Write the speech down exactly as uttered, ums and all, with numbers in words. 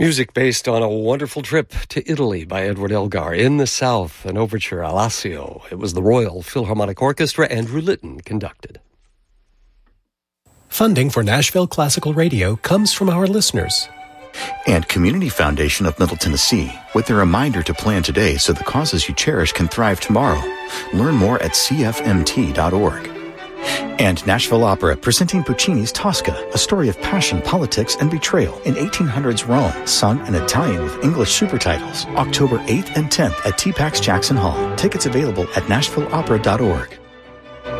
Music based on a wonderful trip to Italy by Edward Elgar. In the South, an overture, Alassio. It was the Royal Philharmonic Orchestra, Andrew Litton conducted. Funding for Nashville Classical Radio comes from our listeners. And Community Foundation of Middle Tennessee, with a reminder to plan today so the causes you cherish can thrive tomorrow. Learn more at c f m t dot org. And Nashville Opera, presenting Puccini's Tosca, a story of passion, politics, and betrayal in eighteen hundreds Rome, sung in Italian with English supertitles. October eighth and tenth at T PAX Jackson Hall. Tickets available at nashville opera dot org.